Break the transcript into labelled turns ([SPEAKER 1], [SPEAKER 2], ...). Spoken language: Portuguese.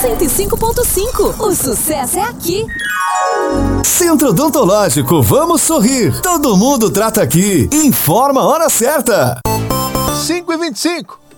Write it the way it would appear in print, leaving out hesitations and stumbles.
[SPEAKER 1] 105.5. O sucesso é aqui.
[SPEAKER 2] Centro Odontológico, vamos sorrir. Todo mundo trata aqui. Informa a hora certa.
[SPEAKER 3] 5h25.